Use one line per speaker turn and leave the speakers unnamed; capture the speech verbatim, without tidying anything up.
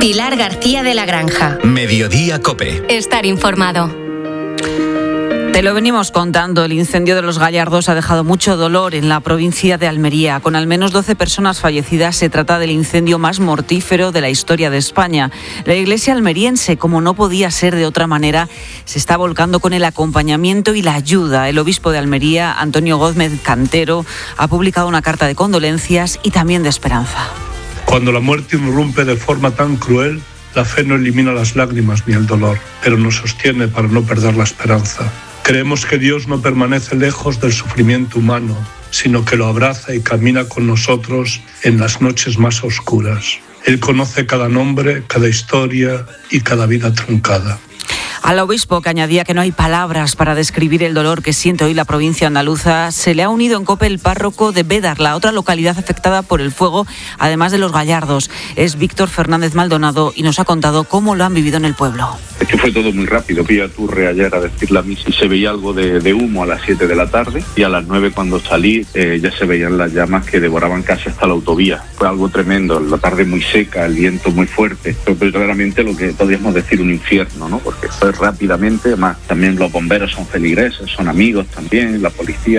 Pilar García de la Granja.
Mediodía COPE.
Estar informado.
Te lo venimos contando, el incendio de Los Gallardos ha dejado mucho dolor en la provincia de Almería. Con al menos doce personas fallecidas, se trata del incendio más mortífero de la historia de España. La iglesia almeriense, como no podía ser de otra manera, se está volcando con el acompañamiento y la ayuda. El obispo de Almería, Antonio Gómez Cantero, ha publicado una carta de condolencias y también de esperanza.
Cuando la muerte irrumpe de forma tan cruel, la fe no elimina las lágrimas ni el dolor, pero nos sostiene para no perder la esperanza. Creemos que Dios no permanece lejos del sufrimiento humano, sino que lo abraza y camina con nosotros en las noches más oscuras. Él conoce cada nombre, cada historia y cada vida truncada.
Al obispo, que añadía que no hay palabras para describir el dolor que siente hoy la provincia andaluza, se le ha unido en COPE el párroco de Bédar, la otra localidad afectada por el fuego, además de Los Gallardos. Es Víctor Fernández Maldonado y nos ha contado cómo lo han vivido en el pueblo.
Es que fue todo muy rápido. Fui a Turre ayer a decir la misa y se veía algo de, de humo a las siete de la tarde, y a las nueve cuando salí eh, ya se veían las llamas que devoraban casi hasta la autovía. Fue algo tremendo, la tarde muy seca, el viento muy fuerte, pero verdaderamente lo que podríamos decir un infierno, ¿no? Porque fue rápidamente, además también los bomberos son feligreses, son amigos también, la policía.